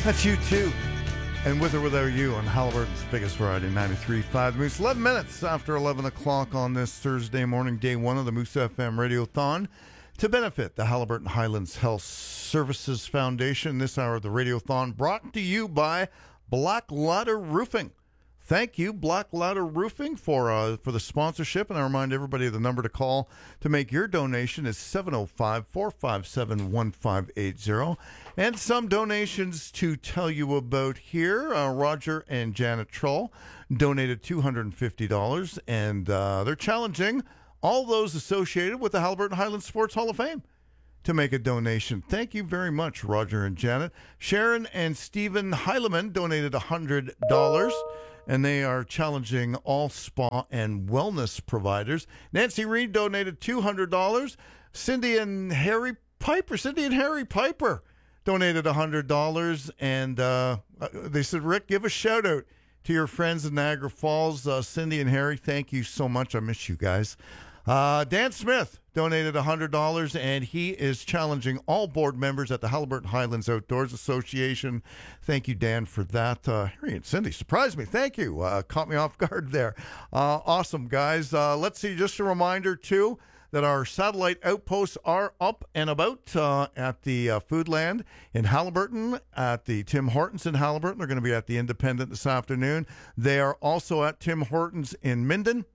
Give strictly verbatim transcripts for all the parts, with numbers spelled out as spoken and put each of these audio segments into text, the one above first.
That's you too. And with or without you on Halliburton's biggest variety, ninety-three point five Moose. eleven minutes after eleven o'clock on this Thursday morning, day one of the Moose F M Radiothon to benefit the Halliburton Highlands Health Services Foundation. This hour of the Radiothon brought to you by Black Ladder Roofing. Thank you, Black Ladder Roofing, for uh, for the sponsorship. And I remind everybody the number to call to make your donation is seven oh five, four five seven, one five eight zero. And some donations to tell you about here. Uh, Roger and Janet Troll donated two hundred fifty dollars, and uh, they're challenging all those associated with the Halliburton Highlands Sports Hall of Fame to make a donation. Thank you very much, Roger and Janet. Sharon and Stephen Heileman donated one hundred dollars. And they are challenging all spa and wellness providers. Nancy Reed donated two hundred dollars. Cindy and Harry Piper, Cindy and Harry Piper donated one hundred dollars. And uh, they said, Rick, give a shout out to your friends in Niagara Falls. Uh, Cindy and Harry, thank you so much. I miss you guys. Uh, Dan Smith donated one hundred dollars, and he is challenging all board members at the Halliburton Highlands Outdoors Association. Thank you, Dan, for that. Uh, Harry and Cindy surprised me. Thank you. Uh, caught me off guard there. Uh, awesome, guys. Uh, let's see, just a reminder, too, that our satellite outposts are up and about uh, at the uh, Foodland in Halliburton, at the Tim Hortons in Halliburton. They're going to be at the Independent this afternoon. They are also at Tim Hortons in Minden,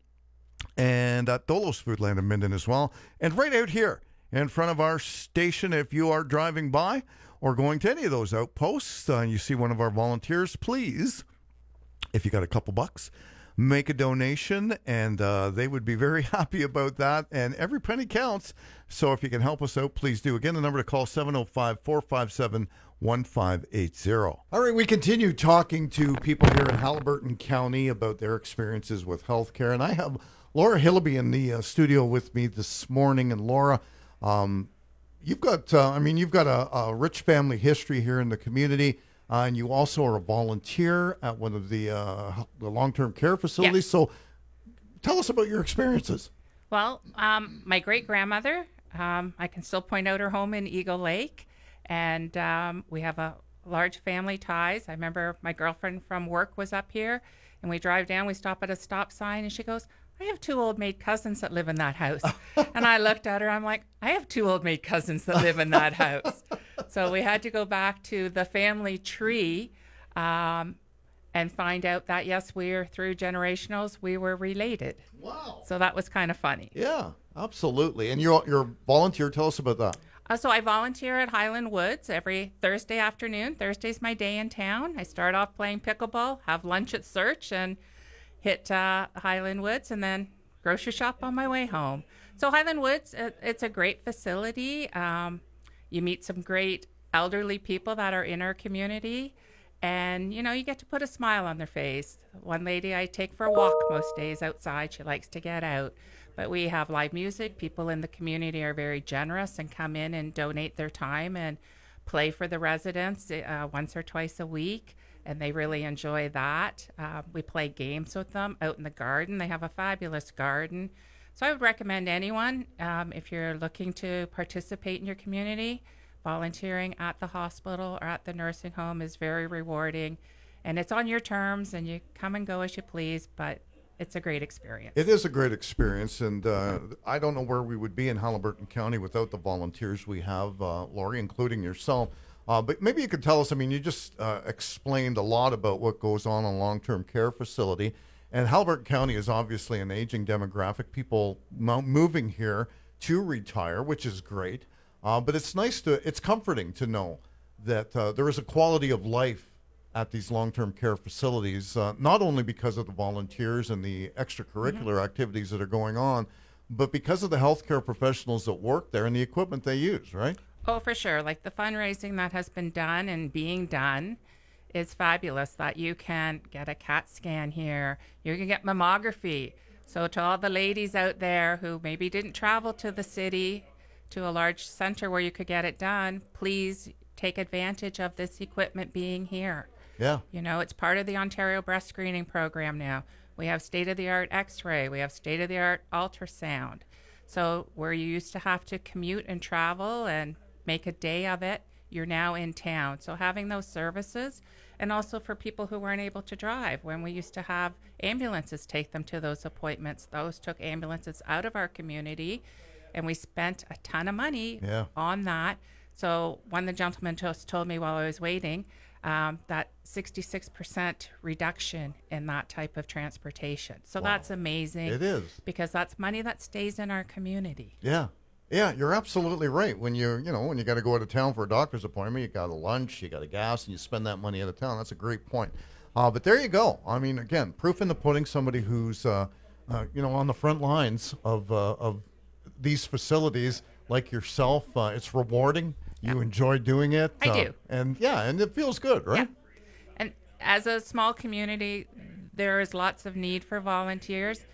and at Dolos Foodland in Minden as well. And right out here in front of our station, if you are driving by or going to any of those outposts, uh, you see one of our volunteers, please, if you got a couple bucks, make a donation, and uh, they would be very happy about that. And every penny counts, so if you can help us out, please do. Again, the number to call, seven oh five, four five seven, one five eight zero. All right, we continue talking to people here in Halliburton County about their experiences with healthcare, and I have Laura Hillaby in the uh, studio with me this morning. And Laura, um, you've got, uh, I mean, you've got a, a rich family history here in the community, uh, and you also are a volunteer at one of the, uh, the long-term care facilities. Yes. So tell us about your experiences. Well, um, my great-grandmother, um, I can still point out her home in Eagle Lake, and um, we have a large family ties. I remember my girlfriend from work was up here, and we drive down, we stop at a stop sign, and she goes, I have two old maid cousins that live in that house. And I looked at her, I'm like, I have two old maid cousins that live in that house. So we had to go back to the family tree um, and find out that, yes, we are through generationals, we were related. Wow. So that was kind of funny. Yeah, absolutely. And you're, you're a volunteer. Tell us about that. Uh, so I volunteer at Highland Woods every Thursday afternoon. Thursday's my day in town. I start off playing pickleball, have lunch at Search, and hit uh, Highland Woods, and then grocery shop on my way home. So Highland Woods, it, it's a great facility. Um, you meet some great elderly people that are in our community, and, you know, you get to put a smile on their face. One lady I take for a walk most days outside. She likes to get out. But we have live music. People in the community are very generous and come in and donate their time and play for the residents uh, once or twice a week. And they really enjoy that. Uh, we play games with them out in the garden. They have a fabulous garden. So I would recommend anyone, um, if you're looking to participate in your community, volunteering at the hospital or at the nursing home is very rewarding. And it's on your terms, and you come and go as you please, but it's a great experience. It is a great experience, and uh, I don't know where we would be in Halliburton County without the volunteers we have, uh, Laurie, including yourself. Uh, but maybe you could tell us, I mean, you just uh, explained a lot about what goes on in a long-term care facility. And Halliburton County is obviously an aging demographic, people mo- moving here to retire, which is great. Uh, but it's nice to, it's comforting to know that uh, there is a quality of life at these long-term care facilities, uh, not only because of the volunteers and the extracurricular mm-hmm. activities that are going on, but because of the healthcare professionals that work there and the equipment they use, right? Oh, for sure. Like the fundraising that has been done and being done is fabulous, that you can get a CAT scan here. You can get mammography. So to all the ladies out there who maybe didn't travel to the city, to a large center where you could get it done, please take advantage of this equipment being here. Yeah. You know, it's part of the Ontario Breast Screening Program now. We have state-of-the-art x-ray. We have state-of-the-art ultrasound. So where you used to have to commute and travel and make a day of it, you're now in town. So having those services, and also for people who weren't able to drive, when we used to have ambulances take them to those appointments, those took ambulances out of our community, and we spent a ton of money Yeah. on that. So one of the gentlemen just told me while I was waiting um, that sixty-six percent reduction in that type of transportation. So Wow. that's amazing. It is. Because that's money that stays in our community. Yeah. Yeah, you're absolutely right. When you you know when you got to go out of town for a doctor's appointment, you got a lunch, you got a gas, and you spend that money out of town. That's a great point. Uh, but there you go. I mean, again, proof in the pudding. Somebody who's uh, uh, you know on the front lines of uh, of these facilities, like yourself. Uh, it's rewarding. You Yeah. enjoy doing it. I uh, do. And yeah, and it feels good, right? Yeah. And as a small community, there is lots of need for volunteers.